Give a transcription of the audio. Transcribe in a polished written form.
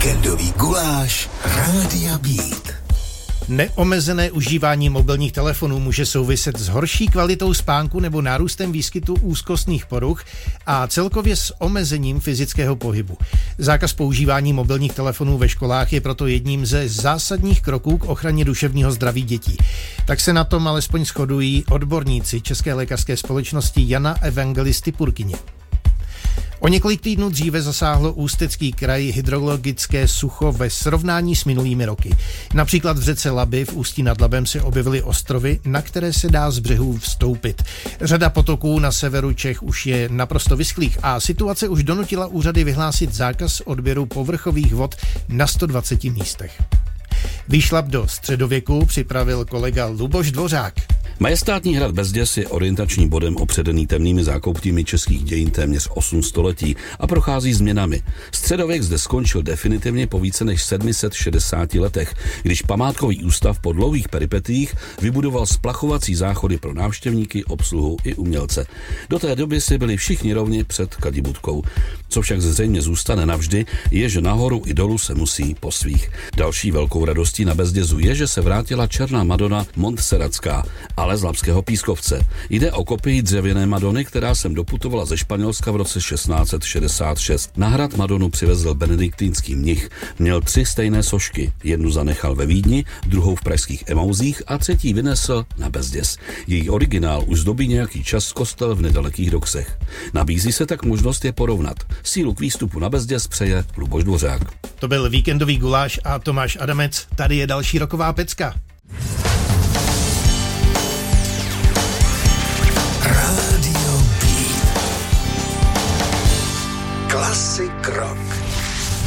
Víkendový guláš Rádia Beat. Neomezené užívání mobilních telefonů může souviset s horší kvalitou spánku nebo nárůstem výskytu úzkostných poruch a celkově s omezením fyzického pohybu. Zákaz používání mobilních telefonů ve školách je proto jedním ze zásadních kroků k ochraně duševního zdraví dětí. Tak se na tom alespoň shodují odborníci České lékařské společnosti Jana Evangelisty Purkyně. O několik týdnů dříve zasáhlo Ústecký kraj hydrologické sucho ve srovnání s minulými roky. Například v řece Labi v Ústí nad Labem se objevily ostrovy, na které se dá z břehů vstoupit. Řada potoků na severu Čech už je naprosto vyschlých a situace už donutila úřady vyhlásit zákaz odběru povrchových vod na 120 místech. Výšlap do středověku připravil kolega Luboš Dvořák. Majestátní hrad Bezděz je orientačním bodem opředený temnými zákoutími českých dějin téměř 8 století a prochází změnami. Středověk zde skončil definitivně po více než 760 letech, když památkový ústav po dlouhých peripetiích vybudoval splachovací záchody pro návštěvníky, obsluhu i umělce. Do té doby si byli všichni rovni před kadibudkou. Co však zřejmě zůstane navždy, je, že nahoru i dolů se musí po svých. Další velkou radostí na Bezdězu je, že se vrátila černá Madona Montserratská, ale z Labského pískovce. Jde o kopii dřevěné Madony, která sem doputovala ze Španělska v roce 1666. Na hrad Madonu přivezl benediktínský mnich, měl 3 stejné sošky. Jednu zanechal ve Vídni, druhou v pražských Emauzích a třetí vynesl na Bezděz. Její originál už zdobí nějaký čas kostel v nedalekých Doksech. Nabízí se tak možnost je porovnat. Sílu k výstupu na Bezděz přeje Luboš Dvořák. To byl víkendový guláš a Tomáš Adamec. Tady je další roková pecka. Rádio Beat. Klasik rock.